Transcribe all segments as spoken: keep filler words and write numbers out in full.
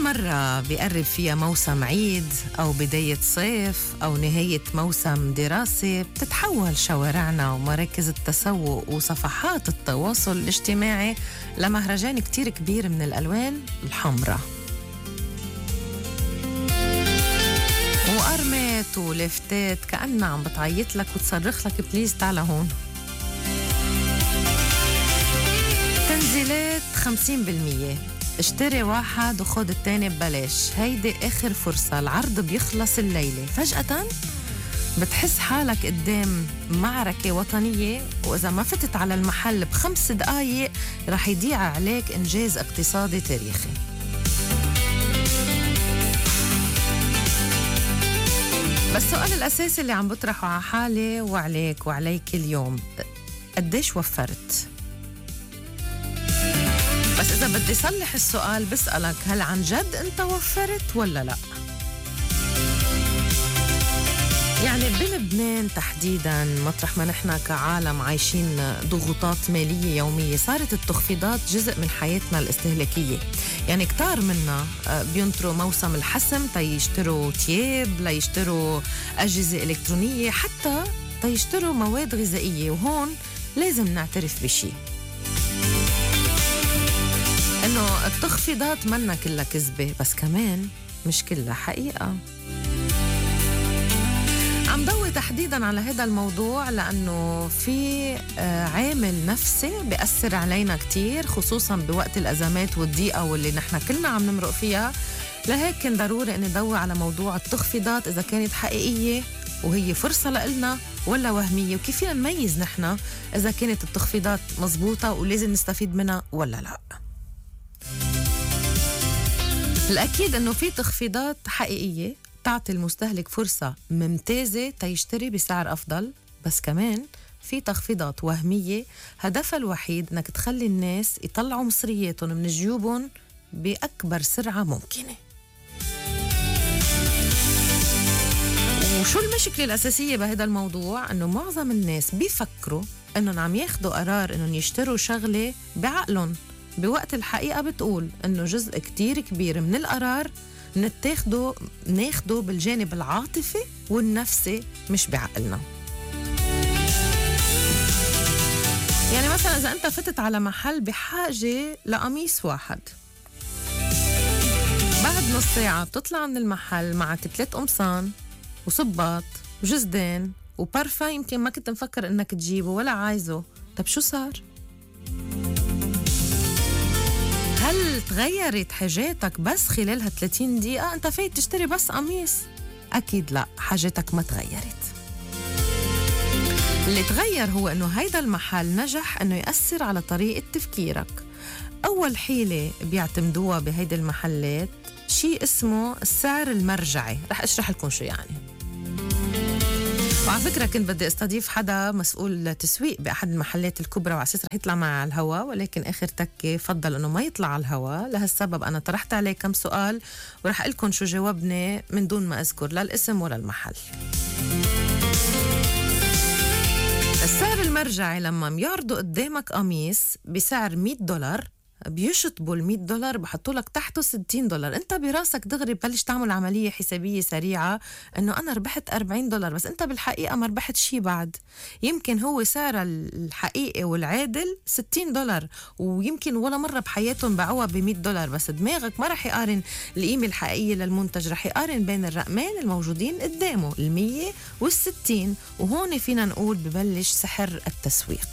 مرة بيقرب فيها موسم عيد أو بداية صيف أو نهاية موسم دراسي بتتحول شوارعنا ومراكز التسوق وصفحات التواصل الاجتماعي لمهرجان كتير كبير من الألوان الحمراء، وأرمات ولفتات كأنها عم بتعيط لك وتصرخ لك بليز تعال هون. تنزيلات خمسين بالمية، اشتري واحد وخد التاني ببلاش، هيدي آخر فرصة، العرض بيخلص الليلة. فجأة بتحس حالك قدام معركة وطنية، وإذا ما فتت على المحل بخمس دقايق رح يضيع عليك إنجاز اقتصادي تاريخي. بس السؤال الأساسي اللي عم بطرحه على حالي وعليك وعليك اليوم، قديش وفرت؟ بس إذا بدي صلح السؤال بسألك، هل عن جد أنت وفرت ولا لا؟ يعني بلبنان تحديداً مطرح ما نحن كعالم عايشين ضغوطات مالية يومية، صارت التخفيضات جزء من حياتنا الاستهلاكية. يعني كتار منا بينطروا موسم الحسم تيشتروا تياب، ليشتروا أجهزة إلكترونية، حتى تيشتروا مواد غذائية. وهون لازم نعترف بشي، إنه التخفيضات منا كلها كذبة، بس كمان مش كلها حقيقة. عم ضوي تحديداً على هذا الموضوع لأنه في عامل نفسي بيأثر علينا كتير، خصوصاً بوقت الأزمات والضيقة واللي نحن كلنا عم نمرق فيها. لهيك كان ضروري أن ندوي على موضوع التخفيضات، إذا كانت حقيقية وهي فرصة لإلنا ولا وهمية، وكيف فينا نميز نحن إذا كانت التخفيضات مزبوطة ولازم نستفيد منها ولا لا. الأكيد أنه في تخفيضات حقيقية تعطي المستهلك فرصة ممتازة تيشتري بسعر أفضل، بس كمان في تخفيضات وهمية هدفها الوحيد أنك تخلي الناس يطلعوا مصرياتهم من جيوبهم بأكبر سرعة ممكنة. وشو المشكلة الأساسية بهذا الموضوع؟ أنه معظم الناس بيفكروا أنهم عم ياخدوا قرار أنهم يشتروا شغلة بعقلهم، بوقت الحقيقة بتقول أنه جزء كتير كبير من القرار نتاخده ناخده بالجانب العاطفي والنفسي مش بعقلنا. يعني مثلا إذا أنت فتت على محل بحاجة لقميص واحد، بعد نص ساعة بتطلع من المحل معك ثلاث قمصان وصباط وجزدان وبارفان يمكن ما كنت مفكر إنك تجيبه ولا عايزه. طب شو صار؟ هل تغيرت حاجاتك بس خلال هالثلاثين دقيقة؟ أنت فايت تشتري بس قميص؟ أكيد لا، حاجاتك ما تغيرت. اللي تغير هو أنه هيدا المحل نجح أنه يأثر على طريقة تفكيرك. أول حيلة بيعتمدوها بهيدا المحلات شيء اسمه السعر المرجعي، رح أشرح لكم شو يعني. وعلى فكرة كنت بدي استضيف حدا مسؤول تسويق بأحد المحلات الكبرى، وعلى أساس رح يطلع معي على الهواء، ولكن آخر تكة فضل أنه ما يطلع على الهواء. لهالسبب أنا طرحت عليه كم سؤال ورح أقلكم شو جاوبني من دون ما أذكر لا الاسم ولا المحل. السعر المرجعي لما بيعرضوا قدامك قميص بسعر مية دولار، بيشطبوا المية دولار بحطوا لك تحته ستين دولار. انت براسك دغري ببلش تعمل عملية حسابية سريعة انه انا ربحت أربعين دولار، بس انت بالحقيقة ما ربحت شي. بعد يمكن هو سعر الحقيقي والعادل ستين دولار، ويمكن ولا مرة بحياتهم باعوها بمية دولار، بس دماغك ما رح يقارن القيمة الحقيقية للمنتج، رح يقارن بين الرقمين الموجودين قدامه، المية والستين. وهون فينا نقول ببلش سحر التسويق.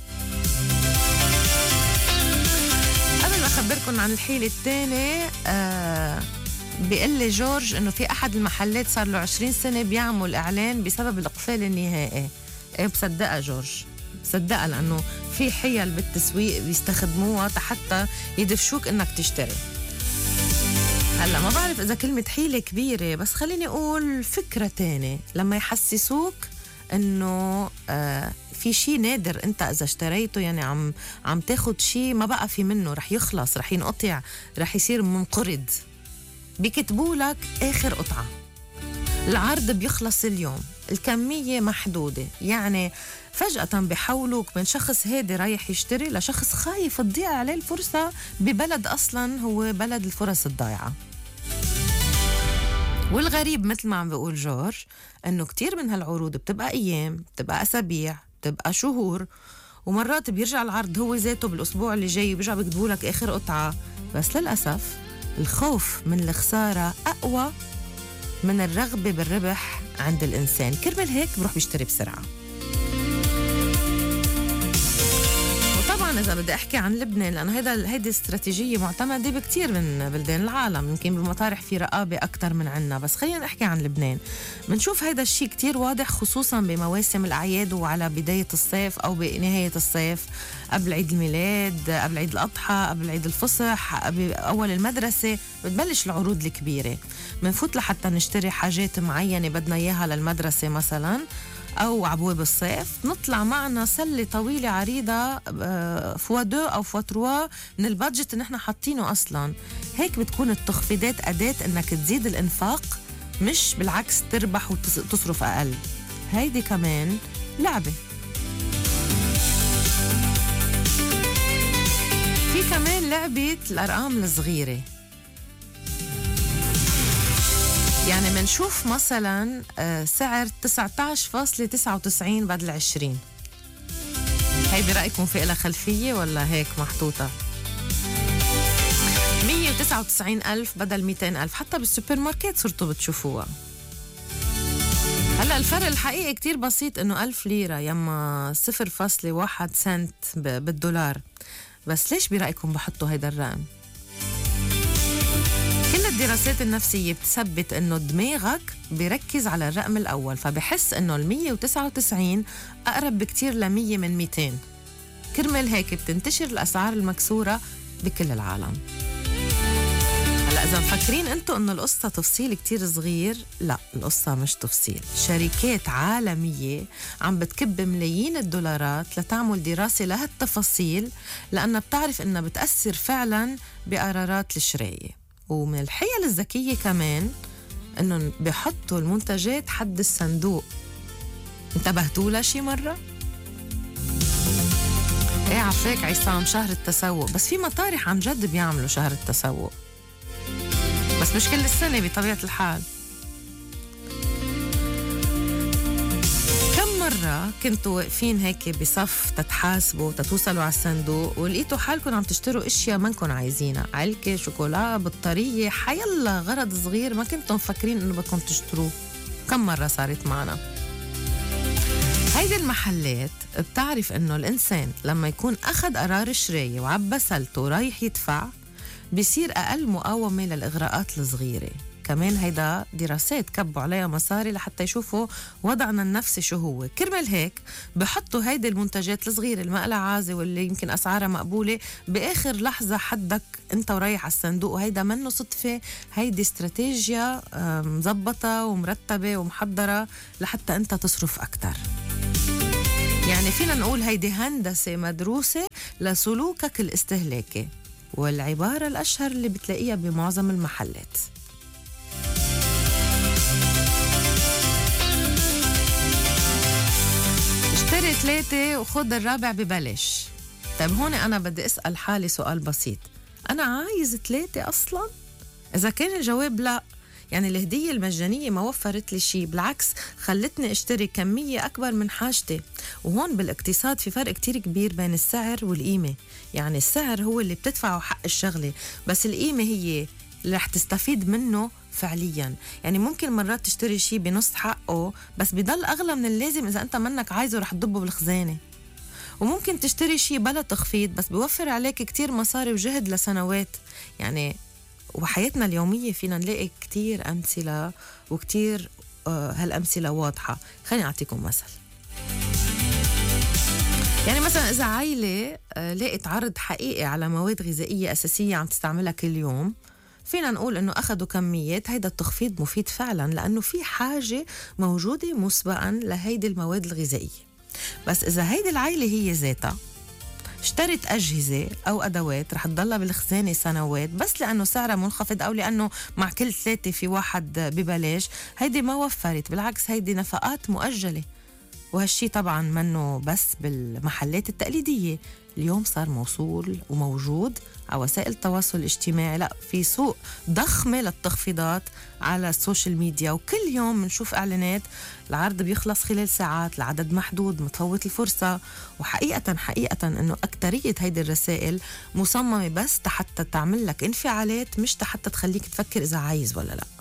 أخبركم عن الحيلة الثانية. آه بيقول لي جورج إنه في أحد المحلات صار له عشرين سنة بيعمل إعلان بسبب الإقفال النهائي. إيه بصدقها جورج، بصدقها، لأنه في حيل بالتسويق بيستخدموها حتى يدفشوك إنك تشتري. هلا ما بعرف إذا كلمة حيلة كبيرة، بس خليني أقول فكرة تانية، لما يحسسوك إنه آه في شي نادر انت اذا اشتريته، يعني عم عم تاخد شي ما بقى في منه، رح يخلص، رح ينقطع، رح يصير منقرض، بيكتبوا لك اخر قطعة، العرض بيخلص اليوم، الكمية محدودة. يعني فجأة بيحولوك من شخص هادي رايح يشتري لشخص خايف تضيع عليه الفرصة ببلد اصلا هو بلد الفرص الضايعة. والغريب مثل ما عم بيقول جورج انه كتير من هالعروض بتبقى ايام، بتبقى اسابيع، بتبقى شهور، ومرات بيرجع العرض هو ذاته بالاسبوع اللي جاي وبيرجع بيكتبوا لك اخر قطعه. بس للاسف الخوف من الخساره اقوى من الرغبه بالربح عند الانسان، كرمال هيك بروح بيشتري بسرعه. طبعا إذا بدي أحكي عن لبنان، لأنه هيدا هيدي استراتيجية معتمدة بكتير من بلدان العالم، يمكن بالمطارح في رقابة أكتر من عنا، بس خلينا نحكي عن لبنان. بنشوف هيدا الشيء كتير واضح خصوصا بمواسم الأعياد وعلى بداية الصيف أو بنهاية الصيف، قبل عيد الميلاد، قبل عيد الأضحى، قبل عيد الفصح، أول المدرسة، بتبلش العروض الكبيرة. بنفوت لحتى نشتري حاجات معينة بدنا إياها للمدرسة مثلا، أو عبواب الصيف، نطلع معنا سلة طويلة عريضة فوا دو أو فوا تروا من البادجت اللي نحن حاطينه أصلا. هيك بتكون التخفيضات أداة إنك تزيد الإنفاق، مش بالعكس تربح وتصرف أقل. هيدي كمان لعبة. في كمان لعبة الأرقام الصغيرة، يعني منشوف مثلا سعر تسعة عشر فاصلة تسعة وتسعين بدل عشرين. هي برأيكم في لها خلفية ولا هيك محطوطة؟ مية وتسعة وتسعين ألف بدل مئتين ألف، حتى بالسوبر ماركت صرتوا بتشوفوها. هلا الفرق الحقيقي كتير بسيط، انه ألف ليرة يما صفر فاصلة واحد سنت بالدولار. بس ليش برأيكم بحطوا هيدا الرقم؟ كل الدراسات النفسية بتثبت انه دماغك بيركز على الرقم الاول، فبحس انه ال مية وتسعة وتسعين اقرب بكتير ل مية من مئتين، كرمال هيك بتنتشر الاسعار المكسورة بكل العالم. هلا اذا مفكرين انتو انه القصة تفصيل كتير صغير، لا، القصة مش تفصيل. شركات عالمية عم بتكب ملايين الدولارات لتعمل دراسة لهالتفاصيل، لانها بتعرف انها بتأثر فعلا بقرارات الشراية. ومن الحيل الذكية كمان انه بيحطوا المنتجات حد الصندوق. انتبهتوا لها شي مرة؟ ايه عفاك عصام، شهر التسوق. بس في مطارح عن جد بيعملوا شهر التسوق، بس مش كل السنة بطبيعة الحال. كم مرة كنتوا واقفين هيك بصف تتحاسبوا تتوصلوا على الصندوق ولقيتوا حالكم عم تشتروا اشياء ما نكون عايزينها، علكة، شوكولا، بطارية، حيلا غرض صغير ما كنتوا مفكرين انه بدكم تشتروه؟ كم مرة صارت معنا؟ هيدي المحلات بتعرف انه الانسان لما يكون اخذ قرار شراية وعبى سلته ورايح يدفع، بيصير اقل مقاومة للاغراءات الصغيرة. كمان هيدا دراسات كبوا عليها مصاري لحتى يشوفوا وضعنا النفسي شو هو، كرمال هيك بحطوا هيدي المنتجات الصغيرة المقلة عازة واللي يمكن أسعارها مقبولة بآخر لحظة حدك انت ورايح على الصندوق. وهيدا منه صدفة، هيدي استراتيجيا مزبطة ومرتبة ومحضرة لحتى انت تصرف أكتر. يعني فينا نقول هيدي هندسة مدروسة لسلوكك الاستهلاكي، والعبارة الأشهر اللي بتلاقيها بمعظم المحلات. اشتري ثلاثة وخد الرابع ببلاش. طيب هون أنا بدي أسأل حالي سؤال بسيط، أنا عايز ثلاثة أصلاً؟ إذا كان الجواب لا، يعني الهدية المجانية ما وفرت لي شيء، بالعكس خلتني اشتري كمية أكبر من حاجتي. وهون بالاقتصاد في فرق كتير كبير بين السعر والقيمة. يعني السعر هو اللي بتدفعه حق الشغلة، بس القيمة هي اللي رح تستفيد منه فعليا. يعني ممكن مرات تشتري شيء بنص حقه بس بيضل أغلى من اللازم إذا أنت منك عايزه رح تضبه بالخزانة. وممكن تشتري شيء بلا تخفيض بس بيوفر عليك كتير مصاري وجهد لسنوات. يعني وحياتنا اليومية فينا نلاقي كتير أمثلة وكتير آه هالأمثلة واضحة. خليني أعطيكم مثل. يعني مثلا إذا عائلة آه لقيت عرض حقيقي على مواد غذائية أساسية عم تستعملها كل يوم، فينا نقول إنه أخذوا كميات. هيدا التخفيض مفيد فعلا لأنه في حاجة موجودة مسبقا لهيدي المواد الغذائية. بس إذا هيدي العائلة هي ذاتها اشترت أجهزة أو أدوات رح تضلها بالخزانة سنوات بس لأنه سعرها منخفض أو لأنه مع كل ثلاثة في واحد ببلاش، هيدي ما وفرت، بالعكس هيدي نفقات مؤجلة. وهالشي طبعا منه بس بالمحلات التقليدية، اليوم صار موصول وموجود على وسائل التواصل الاجتماعي. لا، في سوق ضخمة للتخفيضات على السوشيال ميديا، وكل يوم بنشوف إعلانات العرض بيخلص خلال ساعات، العدد محدود، متفوت الفرصة. وحقيقة حقيقة أنه أكترية هيدي الرسائل مصممة بس حتى تعمل لك انفعالات، مش حتى تخليك تفكر إذا عايز ولا لا.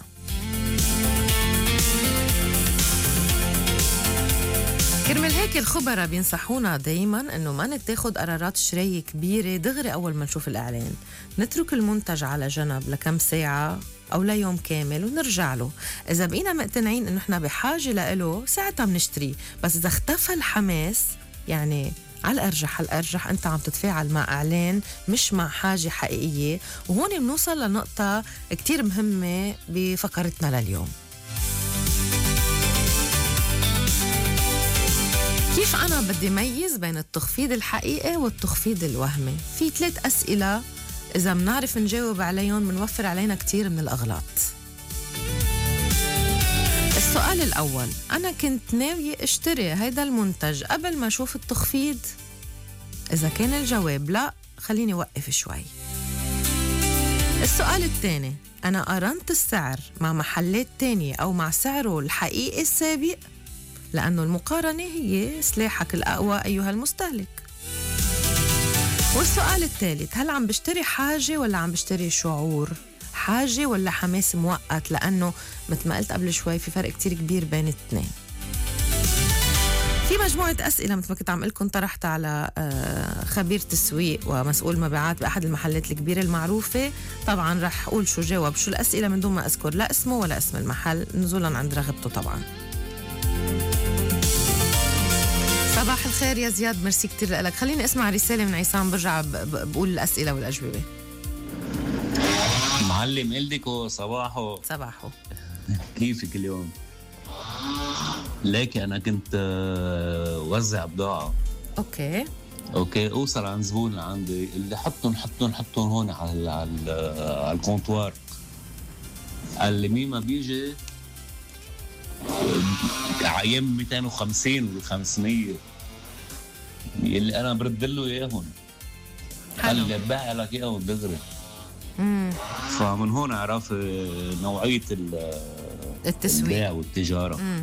كرمال هيك الخبراء بينصحونا دايما انه ما نتاخد قرارات شراية كبيرة دغري اول ما نشوف الاعلان، نترك المنتج على جنب لكم ساعة او ليوم كامل ونرجع له. اذا بقينا مقتنعين انه احنا بحاجة له ساعتها بنشتريه، بس اذا اختفى الحماس يعني على الارجح على الارجح انت عم تتفاعل مع اعلان مش مع حاجة حقيقية. وهون بنوصل لنقطة كتير مهمة بفقرتنا لليوم. كيف أنا بدي ميز بين التخفيض الحقيقي والتخفيض الوهمي؟ في ثلاث أسئلة إذا منعرف نجاوب عليهم منوفر علينا كتير من الأغلاط. السؤال الأول، أنا كنت ناوي اشتري هيدا المنتج قبل ما أشوف التخفيض؟ إذا كان الجواب لا، خليني وقف شوي. السؤال الثاني، أنا قارنت السعر مع محلات تانية أو مع سعره الحقيقي السابق؟ لأنه المقارنة هي سلاحك الأقوى أيها المستهلك. والسؤال الثالث، هل عم بشتري حاجة ولا عم بشتري شعور؟ حاجة ولا حماس مؤقت؟ لأنه مثل ما قلت قبل شوي في فرق كتير كبير بين الاثنين. في مجموعة أسئلة مثل ما كنت عم لكم طرحتها على خبير تسويق ومسؤول مبيعات بأحد المحلات الكبيرة المعروفة. طبعا رح أقول شو جاوب شو الأسئلة من دون ما أذكر لا اسمه ولا اسم المحل نزولا عند رغبته. طبعا صباح الخير يا زياد، مرسي كتير لك. خليني اسمع رسالة من عصام برجع بقول الأسئلة والأجوبة. معلم إلديكو، صباحو. صباحو. كيفك اليوم؟ ليكي أنا كنت وزع بضاعة. أوكي أوكي أوصل عن زبون عندي اللي حطهم حطهم حطهم هون على على على الكونتوار. قال لي مين ما بيجي عيام مئتين وخمسين و خمسمية اللي انا برد له اياهم. قال لي ببيع لك اياهم دغري. فمن هون عرف نوعيه التسويق البيع والتجاره. مم.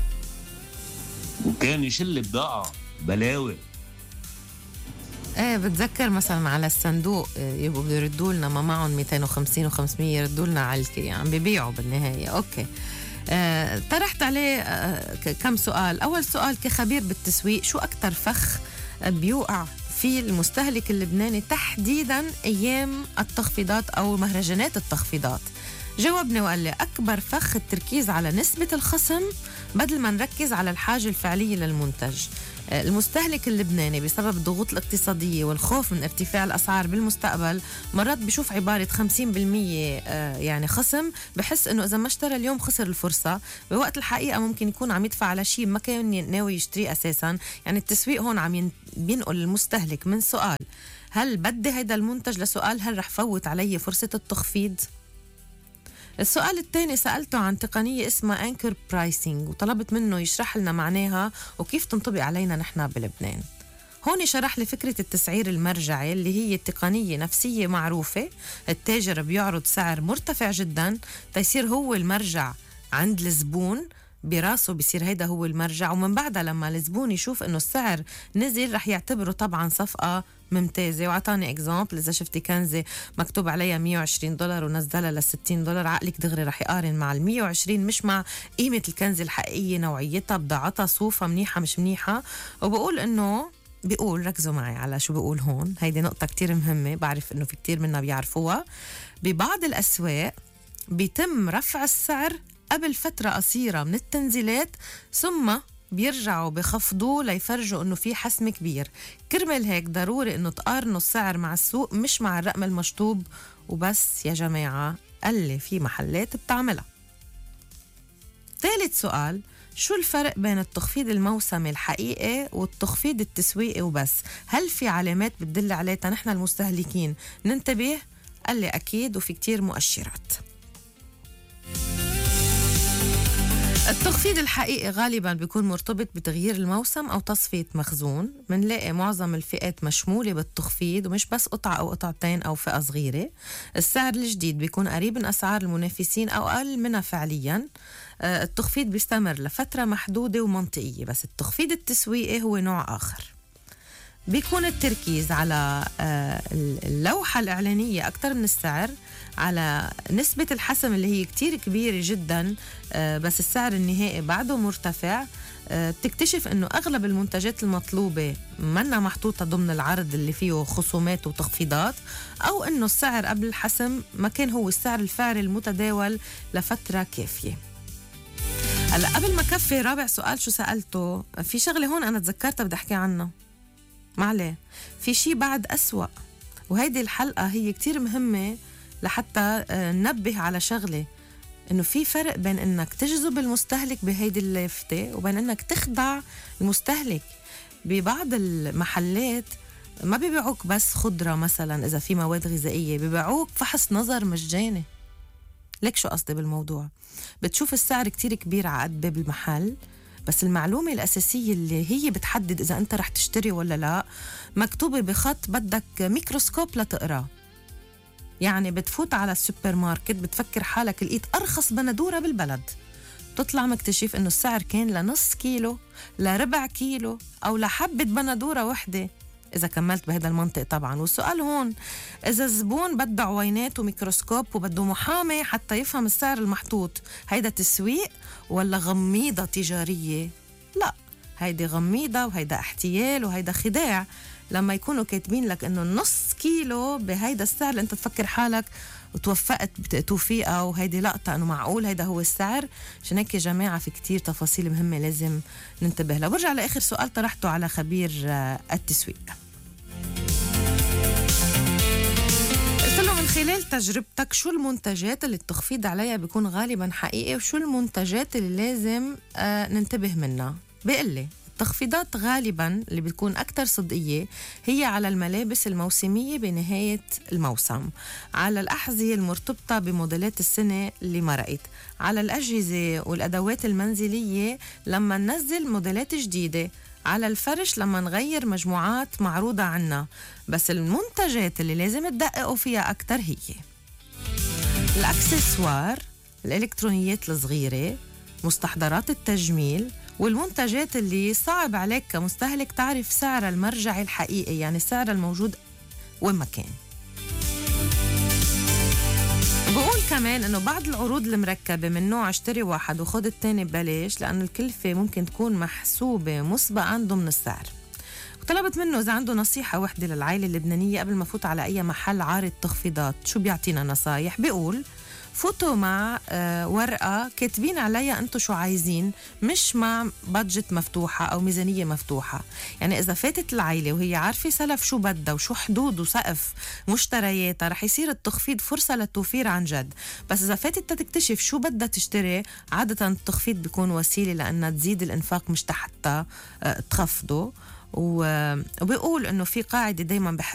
وكان يشل بضاعه بلاوي. ايه بتذكر مثلا على الصندوق يبقوا بده يردوا لنا ما معهم مئتين وخمسين و خمسمية يردوا لنا علكي، عم يعني بيبيعوا بالنهايه. اوكي آه، طرحت عليه آه، كم سؤال. أول سؤال، كخبير بالتسويق شو أكتر فخ بيوقع فيه المستهلك اللبناني تحديدا أيام التخفيضات أو مهرجانات التخفيضات؟ جاوبني وقال لي أكبر فخ التركيز على نسبة الخصم بدل ما نركز على الحاجة الفعلية للمنتج. المستهلك اللبناني بسبب الضغوط الاقتصادية والخوف من ارتفاع الأسعار بالمستقبل مرات بيشوف عبارة خمسين بالمية يعني خصم، بحس إنه إذا ما اشترى اليوم خسر الفرصة، بوقت الحقيقة ممكن يكون عم يدفع على شيء ما كان ناوي يشتريه أساساً. يعني التسويق هون عم بينقل المستهلك من سؤال هل بدي هيدا المنتج لسؤال هل رح فوت علي فرصة التخفيض؟ السؤال الثاني سألته عن تقنية اسمها أنكر برايسينج وطلبت منه يشرح لنا معناها وكيف تنطبق علينا نحن بلبنان. هون شرح لي فكرة التسعير المرجعي اللي هي تقنية نفسية معروفة. التاجر بيعرض سعر مرتفع جدا تيصير هو المرجع عند الزبون، براسه بيصير هيدا هو المرجع، ومن بعدها لما الزبون يشوف انه السعر نزل رح يعتبره طبعا صفقة ممتازة. وعطاني اكزامبل، اذا شفتي كنزة مكتوب عليها مية وعشرين دولار ونزلها ل ستين دولار، عقلك دغري رح يقارن مع ال مية وعشرين مش مع قيمة الكنزة الحقيقية، نوعيتها، بضاعتها، صوفها منيحة مش منيحة. وبقول انه بيقول ركزوا معي على شو بقول هون، هيدي نقطة كتير مهمة، بعرف انه في كتير منا بيعرفوها. ببعض الاسواق بيتم رفع السعر قبل فترة قصيرة من التنزيلات، ثم بيرجعوا بخفضوه ليفرجوا انه في حسم كبير. كرمال هيك ضروري انه تقارنوا السعر مع السوق مش مع الرقم المشطوب وبس يا جماعة اللي في محلات بتعملها. ثالث سؤال، شو الفرق بين التخفيض الموسمي الحقيقي والتخفيض التسويقي وبس؟ هل في علامات بتدل عليها نحن المستهلكين ننتبه؟ قال لي أكيد وفي كتير مؤشرات. التخفيض الحقيقي غالبا بيكون مرتبط بتغيير الموسم أو تصفية مخزون. منلاقي معظم الفئات مشمولة بالتخفيض، ومش بس قطعة أو قطعتين أو فئة صغيرة. السعر الجديد بيكون قريب من أسعار المنافسين أو أقل منها فعليا. آه التخفيض بيستمر لفترة محدودة ومنطقية، بس التخفيض التسويقي هو نوع آخر. بيكون التركيز على آه اللوحة الإعلانية أكتر من السعر، على نسبة الحسم اللي هي كتير كبيرة جدا، آه بس السعر النهائي بعده مرتفع. آه بتكتشف أنه أغلب المنتجات المطلوبة منا محطوطة ضمن العرض اللي فيه خصومات وتخفيضات، أو أنه السعر قبل الحسم ما كان هو السعر الفعلي المتداول لفترة كافية. هلا قبل ما كفي رابع سؤال شو سألته، في شغلة هون أنا تذكرتها بدي أحكي عنها. معليه في شي بعد أسوأ، وهيدي الحلقة هي كتير مهمة لحتى ننبه على شغلة، إنه في فرق بين إنك تجذب المستهلك بهيدي اللافتة وبين إنك تخدع المستهلك. ببعض المحلات ما بيبيعوك بس خضرة مثلا إذا في مواد غذائية، بيبيعوك فحص نظر مجاني. لك شو قصدي بالموضوع؟ بتشوف السعر كتير كبير على قد باب المحل، بس المعلومة الأساسية اللي هي بتحدد إذا أنت رح تشتري ولا لا مكتوبة بخط بدك ميكروسكوب لتقرأ. يعني بتفوت على السوبر ماركت بتفكر حالك لقيت أرخص بندورة بالبلد، تطلع مكتشف إنه السعر كان لنص كيلو، لربع كيلو، أو لحبة بندورة وحدة إذا كملت بهذا المنطق طبعا. والسؤال هون إذا الزبون بده عوينات وميكروسكوب وبده محامي حتى يفهم السعر المحطوط، هيدا تسويق ولا غميضة تجارية؟ لا، هيدا غميضة وهيدا احتيال وهيدا خداع. لما يكونوا كاتبين لك إنه نص كيلو بهيدا السعر اللي أنت تفكر حالك وتوفقت بتوفيقة، وهيدي لقطة إنه معقول هيدا هو السعر. عشان هيك يا جماعة في كتير تفاصيل مهمة لازم ننتبه لها. برجع لآخر سؤال طرحته على خبير التسويق، قلت له من خلال تجربتك شو المنتجات اللي التخفيض عليها بيكون غالبا حقيقي، وشو المنتجات اللي لازم آه ننتبه منها؟ بيقول لي التخفيضات غالباً اللي بتكون أكتر صدقية هي على الملابس الموسمية بنهاية الموسم، على الأحذية المرتبطة بموديلات السنة اللي مرقت، على الأجهزة والأدوات المنزلية لما ننزل موديلات جديدة، على الفرش لما نغير مجموعات معروضة عنا. بس المنتجات اللي لازم تدققوا فيها أكتر هي الأكسسوار، الإلكترونيات الصغيرة، مستحضرات التجميل، والمنتجات اللي صعب عليك كمستهلك تعرف سعر المرجعي الحقيقي، يعني السعر الموجود وين ما كان. بقول كمان انه بعض العروض المركبة من نوع اشتري واحد وخد التاني ببلاش، لأنه الكلفة ممكن تكون محسوبة مسبقا ضمن السعر. وطلبت منه إذا عنده نصيحة وحدة للعائلة اللبنانية قبل ما فوت على أي محل عارض تخفيضات. شو بيعطينا نصايح؟ بيقول فوتوا مع آه ورقة كاتبين عليها أنتوا شو عايزين، مش مع بادجت مفتوحة أو ميزانية مفتوحة. يعني إذا فاتت العائلة وهي عارفة سلف شو بدها وشو حدود وسقف مشترياتها، رح يصير التخفيض فرصة للتوفير عن جد. بس إذا فاتت تكتشف شو بدها تشتري، عادة التخفيض بيكون وسيلة لأنها تزيد الإنفاق مش حتى آه تخفضه. وبيقول إنه في قاعدة دايما بحب